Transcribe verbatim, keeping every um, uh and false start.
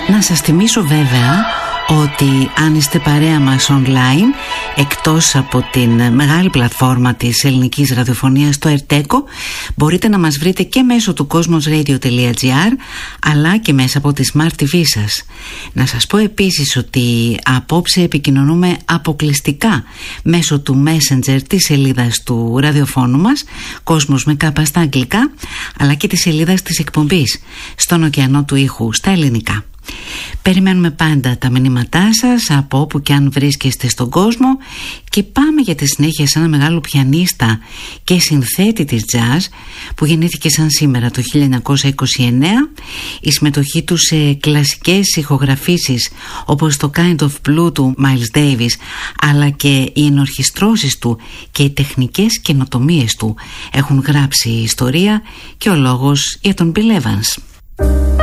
Να σας θυμίσω βέβαια ότι αν είστε παρέα μας online, εκτός από την μεγάλη πλατφόρμα της ελληνικής ραδιοφωνίας, το Ερτέκο, μπορείτε να μας βρείτε και μέσω του cosmosradio.gr, αλλά και μέσα από τη Smart τι βι σας. Να σας πω επίσης ότι απόψε επικοινωνούμε αποκλειστικά μέσω του Messenger της σελίδας του ραδιοφώνου μας, Κόσμος με κάπα στα αγγλικά, αλλά και της σελίδας της εκπομπής στον ωκεανό του ήχου στα ελληνικά. Περιμένουμε πάντα τα μηνύματά σας από όπου και αν βρίσκεστε στον κόσμο και πάμε για τη συνέχεια σε ένα μεγάλο πιανίστα και συνθέτη της jazz που γεννήθηκε σαν σήμερα το χίλια εννιακόσια είκοσι εννέα. Η συμμετοχή του σε κλασικές ηχογραφήσεις όπως το Kind of Blue του Miles Davis, αλλά και οι ενορχιστρώσεις του και οι τεχνικές καινοτομίες του έχουν γράψει ιστορία και ο λόγος για τον Bill Evans.